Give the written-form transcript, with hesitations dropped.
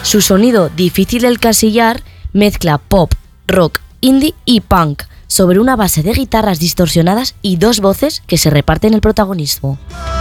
Su sonido, difícil de encasillar, mezcla pop, rock, indie y punk, sobre una base de guitarras distorsionadas y dos voces que se reparten el protagonismo.